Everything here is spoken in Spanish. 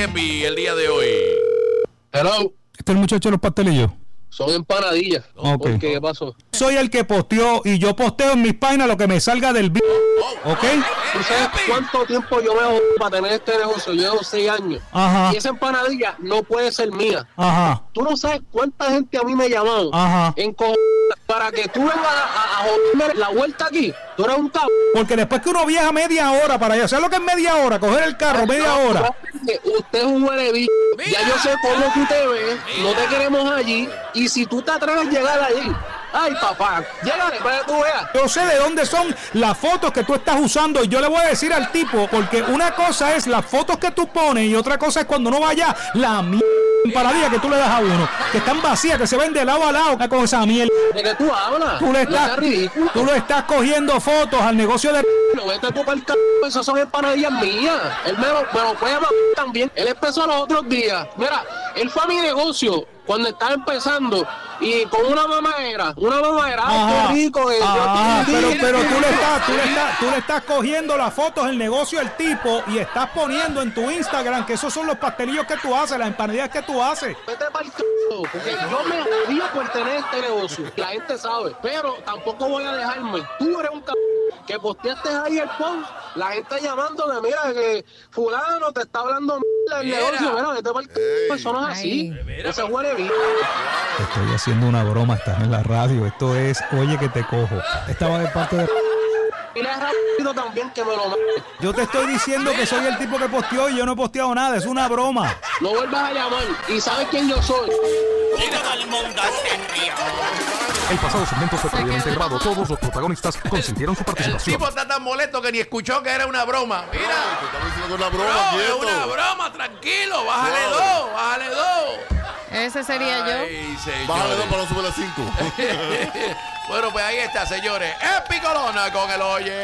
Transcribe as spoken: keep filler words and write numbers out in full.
Epi el día de hoy? Hello. Este es el muchacho de los pastelillos. Son empanadillas. Okay. ¿Qué pasó? Soy el que posteó y yo posteo en mis páginas lo que me salga del b... ¿Ok? ¿Tú sabes cuánto tiempo yo veo para tener este negocio? Yo llevo seis años. Ajá. Y esa empanadilla no puede ser mía. Ajá. Tú no sabes cuánta gente a mí me llamaron. Ajá. En co... para que tú vengas a, a, a joderme la vuelta aquí. Tú eres un cabrón. Porque después que uno viaja media hora para allá, ¿sabes lo que es media hora? Coger el carro, media hora. Usted es un huele bicho. Ya yo sé cómo tú te ves. No te queremos allí. Y si tú te atreves a llegar allí, ay, papá, llégale para que tú veas. Yo sé de dónde son las fotos que tú estás usando y yo le voy a decir al tipo, porque una cosa es las fotos que tú pones y otra cosa es cuando no vaya la mierda empanadilla que tú le das a uno, que están vacías, que se ven de lado a lado con esa mierda. ¿De qué tú hablas? Tú le estás, tú le estás cogiendo fotos al negocio de... No, vete tú para el c***, esas son empanadillas mías. Él me lo, me lo puede llamar también. Él empezó los otros días. Mira, él fue a mi negocio cuando estaba empezando y con una mamadera, una mamadera, ay, qué rico. Eh, Ajá, yo, pero, yo, pero tú le estás, tú le estás, tú le estás cogiendo las fotos del negocio del tipo y estás poniendo en tu Instagram que esos son los pastelillos que tú haces, las empanadillas que tú haces. Vete para el c***, porque yo me jodía por tener este negocio. La gente sabe, pero tampoco voy a dejarme. Tú eres un c***, que posteaste ahí el post, la gente llamándome, mira que fulano te está hablando del negocio, mira, vete para el c***, eso no es así. Ese huele bien. Estoy haciendo una broma, estás en la radio, esto es, oye que te cojo. Estaba de parte de... Y le es rápido también que me lo mande. Yo te estoy diciendo que soy el tipo que posteó y yo no he posteado nada, es una broma. No vuelvas a llamar y sabes quién yo soy. El pasado segmento fue previamente grabado. Todos los protagonistas consintieron su El participación. tipo está tan molesto que ni escuchó que era una broma. Mira. Te estamos diciendo que es una broma, No, es quieto. una broma, tranquilo. Bájale Claro. dos, bájale dos. Ese sería yo. Ay, señores. Bájale dos para no subir a cinco. Bueno, pues ahí está, señores. Epi Colona con el Oye.